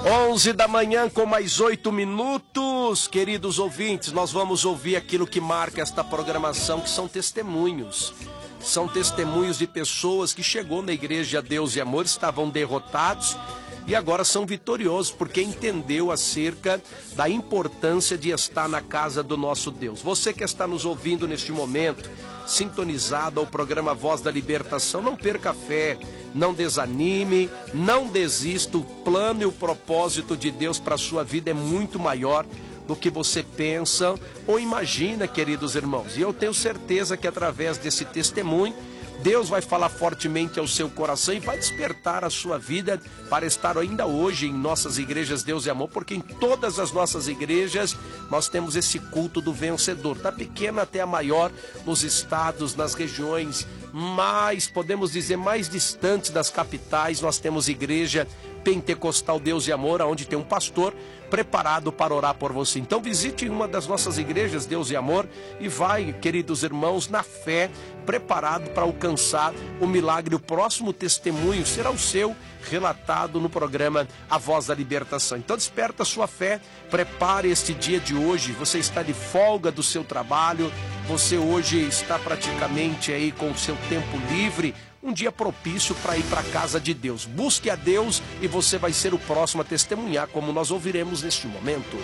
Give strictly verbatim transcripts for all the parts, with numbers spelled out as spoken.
onze da manhã com mais oito minutos. Queridos ouvintes, nós vamos ouvir aquilo que marca esta programação, que são testemunhos. São testemunhos de pessoas que chegou na Igreja Deus e Amor, estavam derrotados e agora são vitoriosos porque entendeu acerca da importância de estar na casa do nosso Deus. Você que está nos ouvindo neste momento, sintonizado ao programa Voz da Libertação, não perca a fé, não desanime, não desista. O plano e o propósito de Deus para a sua vida é muito maior do que você pensa ou imagina, queridos irmãos. E eu tenho certeza que através desse testemunho, Deus vai falar fortemente ao seu coração e vai despertar a sua vida para estar ainda hoje em nossas igrejas Deus e Amor, porque em todas as nossas igrejas nós temos esse culto do vencedor, da pequena até a maior, nos estados, nas regiões mais, podemos dizer, mais distantes das capitais. Nós temos igreja Pentecostal Deus e Amor, onde tem um pastor preparado para orar por você. Então visite uma das nossas igrejas Deus e Amor e vai, queridos irmãos, na fé, preparado para alcançar o milagre. O próximo testemunho será o seu, relatado no programa A Voz da Libertação. Então desperta a sua fé, prepare este dia de hoje. Você está de folga do seu trabalho, você hoje está praticamente aí com o seu tempo livre, um dia propício para ir para a casa de Deus. Busque a Deus e você vai ser o próximo a testemunhar, como nós ouviremos neste momento.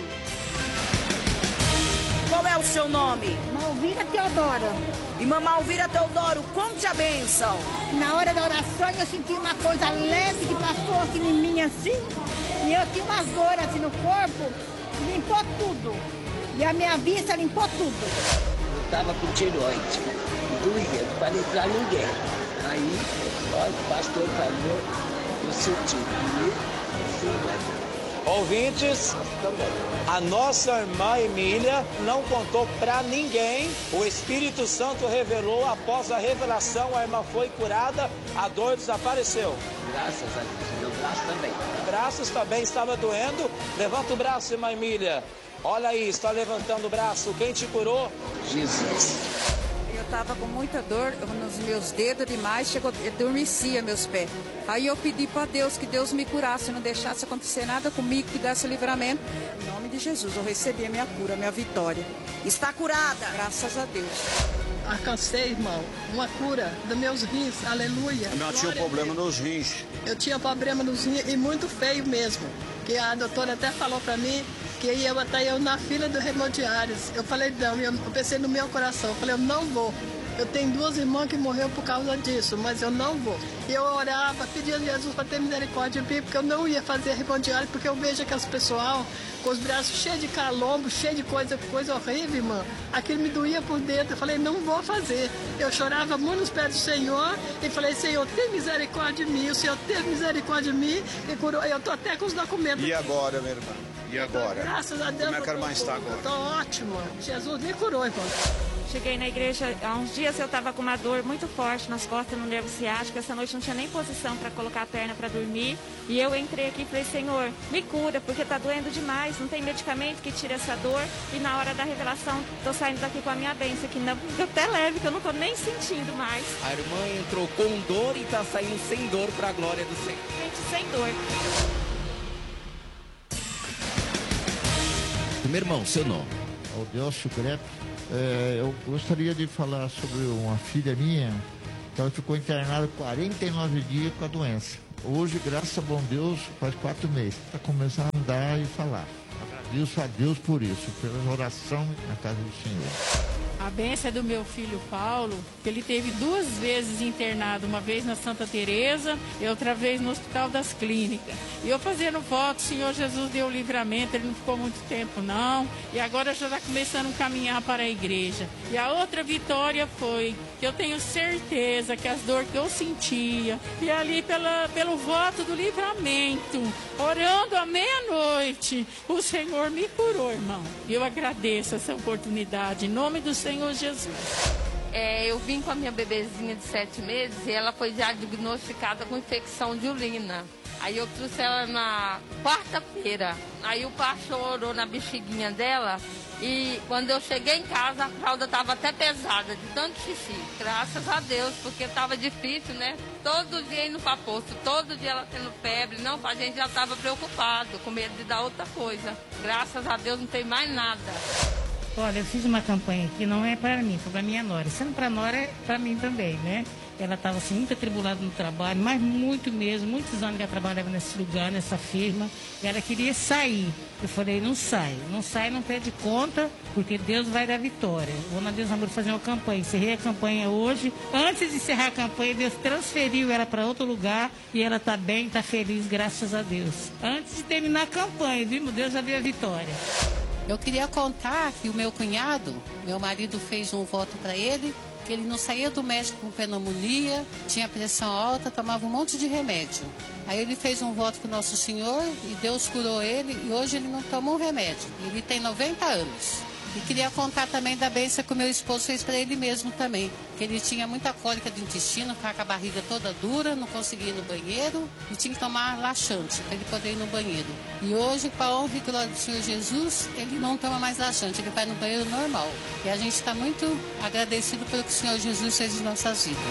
Qual é o seu nome? Malvira Teodora. Irmã Malvira Teodoro, conte a bênção. Na hora da oração eu senti uma coisa leve que passou aqui em mim assim, e eu tinha umas dores assim no corpo, limpou tudo. E a minha vista limpou tudo. Eu estava com tireoide, doía, não falei para ninguém. Aí, olha, o pastor falou, eu senti. Ouvintes, a nossa irmã Emília não contou para ninguém. O Espírito Santo revelou, após a revelação, a irmã foi curada, a dor desapareceu. Graças a Deus, meu braço também. Braços também estava doendo. Levanta o braço, irmã Emília. Olha aí, está levantando o braço. Quem te curou? Jesus. Eu estava com muita dor nos meus dedos demais, chegou, adormecia meus pés. Aí eu pedi para Deus que Deus me curasse, não deixasse acontecer nada comigo, que desse livramento. Em nome de Jesus, eu recebi a minha cura, a minha vitória. Está curada? Graças a Deus. Alcancei, irmão, uma cura dos meus rins, aleluia. Eu tinha um problema nos rins. Eu tinha problema nos rins e muito feio mesmo. Que a doutora até falou para mim que ia botar eu na fila do hemodiálise. Eu falei, não, eu pensei no meu coração, eu falei, eu não vou. Eu tenho duas irmãs que morreram por causa disso, mas eu não vou. E eu orava, pedia a Jesus para ter misericórdia de mim, porque eu não ia fazer hemodiálise, porque eu vejo aquelas pessoal com os braços cheios de calombo, cheio de coisa, coisa horrível, irmã. Aquilo me doía por dentro. Eu falei, não vou fazer. Eu chorava muito nos pés do Senhor e falei, Senhor, tem misericórdia de mim. O Senhor teve misericórdia de mim e curou. Eu tô até com os documentos. E agora, minha irmã? E agora? Graças a Deus. Como é que a irmã está agora? Estou ótima. Jesus me curou, irmão. Cheguei na igreja, há uns dias eu estava com uma dor muito forte nas costas, no nervo ciático. Essa noite não tinha nem posição para colocar a perna para dormir. E eu entrei aqui e falei, Senhor, me cura, porque está doendo demais. Não tem medicamento que tire essa dor. E na hora da revelação, estou saindo daqui com a minha bênção, que não, até leve, que eu não estou nem sentindo mais. A irmã entrou com dor e está saindo sem dor para a glória do Senhor. Gente, sem dor. Meu irmão, seu nome? Aldelcio Grepe. É, eu gostaria de falar sobre uma filha minha, que ela ficou internada quarenta e nove dias com a doença. Hoje, graças a bom Deus, faz quatro meses, está começando a andar e falar. Agradeço a Deus por isso, pela oração na casa do Senhor. A bênção é do meu filho Paulo, que ele teve duas vezes internado, uma vez na Santa Teresa e outra vez no Hospital das Clínicas. E eu fazendo voto, o Senhor Jesus deu o livramento, ele não ficou muito tempo não, e agora já está começando a caminhar para a igreja. E a outra vitória foi que eu tenho certeza que as dores que eu sentia, e ali pela, pelo voto do livramento, orando à meia-noite, o Senhor me curou, irmão. E eu agradeço essa oportunidade, em nome do Senhor. Senhor Jesus. É, eu vim com a minha bebezinha de sete meses e ela foi diagnosticada com infecção de urina. Aí eu trouxe ela na quarta-feira. Aí o pastor orou na bexiguinha dela e quando eu cheguei em casa a fralda estava até pesada, de tanto xixi. Graças a Deus, porque estava difícil, né? Todo dia indo para posto, todo dia ela tendo febre. Não, a gente já estava preocupado, com medo de dar outra coisa. Graças a Deus não tem mais nada. Olha, eu fiz uma campanha que não é para mim, foi para minha nora. Sendo para nora, é para mim também, né? Ela estava assim, muito atribulada no trabalho, mas muito mesmo, muitos anos que ela trabalhava nesse lugar, nessa firma. E ela queria sair. Eu falei, não sai, não sai, não pede conta, porque Deus vai dar vitória. Vou na Deus Amor fazer uma campanha. Encerrei a campanha hoje. Antes de encerrar a campanha, Deus transferiu ela para outro lugar e ela está bem, está feliz, graças a Deus. Antes de terminar a campanha, viu? Deus já deu a vitória. Eu queria contar que o meu cunhado, meu marido fez um voto para ele, que ele não saía do médico com pneumonia, tinha pressão alta, tomava um monte de remédio. Aí ele fez um voto com o Nosso Senhor e Deus curou ele e hoje ele não toma um remédio. Ele tem noventa anos. E queria contar também da bênção que o meu esposo fez para ele mesmo também. Que ele tinha muita cólica de intestino, ficava com a barriga toda dura, não conseguia ir no banheiro e tinha que tomar laxante para ele poder ir no banheiro. E hoje, com a honra e glória do Senhor Jesus, ele não toma mais laxante, ele vai no banheiro normal. E a gente está muito agradecido pelo que o Senhor Jesus fez em nossas vidas.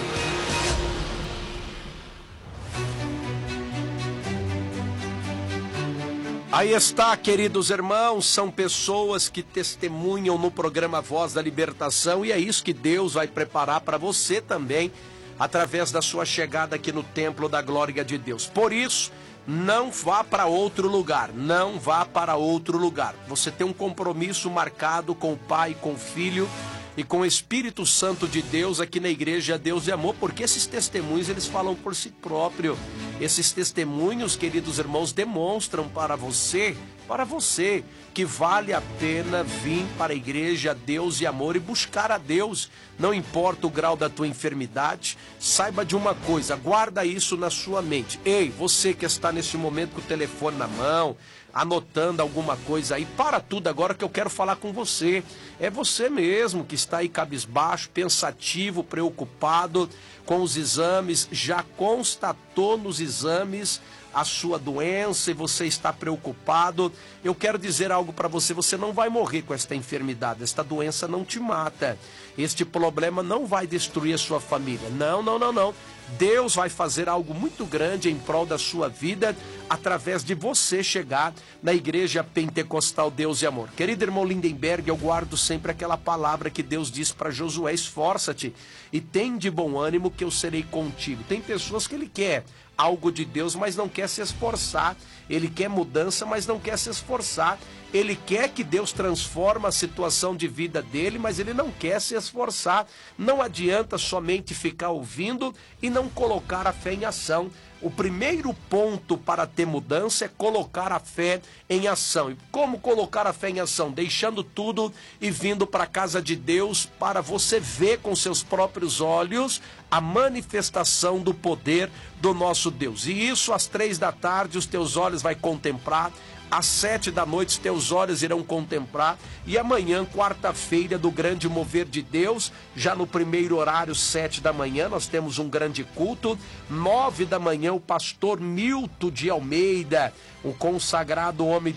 Aí está, queridos irmãos, são pessoas que testemunham no programa Voz da Libertação e é isso que Deus vai preparar para você também, através da sua chegada aqui no Templo da Glória de Deus. Por isso, não vá para outro lugar, não vá para outro lugar. Você tem um compromisso marcado com o Pai, com o Filho e com o Espírito Santo de Deus aqui na Igreja Deus de Amor, porque esses testemunhos, eles falam por si próprio. Esses testemunhos, queridos irmãos, demonstram para você, para você, que vale a pena vir para a Igreja Deus e Amor e buscar a Deus. Não importa o grau da tua enfermidade, saiba de uma coisa, guarda isso na sua mente. Ei, você que está nesse momento com o telefone na mão, anotando alguma coisa aí, para tudo agora que eu quero falar com você. É você mesmo que está aí cabisbaixo, pensativo, preocupado com os exames, já constatou nos exames a sua doença e você está preocupado. Eu quero dizer algo para você, você não vai morrer com esta enfermidade, esta doença não te mata, este problema não vai destruir a sua família, não, não, não, não. Deus vai fazer algo muito grande em prol da sua vida através de você chegar na Igreja Pentecostal Deus e Amor. Querido irmão Lindenberg, eu guardo sempre aquela palavra que Deus diz para Josué: esforça-te e tem de bom ânimo que eu serei contigo. Tem pessoas que ele quer algo de Deus, mas não quer se esforçar. Ele quer mudança, mas não quer se esforçar. Ele quer que Deus transforme a situação de vida dele, mas ele não quer se esforçar. Não adianta somente ficar ouvindo e não colocar a fé em ação. O primeiro ponto para ter mudança é colocar a fé em ação. E como colocar a fé em ação? Deixando tudo e vindo para a casa de Deus para você ver com seus próprios olhos a manifestação do poder do nosso Deus. E isso às três da tarde os teus olhos vai contemplar. Às sete da noite os teus olhos irão contemplar. E amanhã, quarta-feira, do grande mover de Deus, já no primeiro horário, sete da manhã, nós temos um grande culto. Nove da manhã, o pastor Milton de Almeida, o consagrado homem de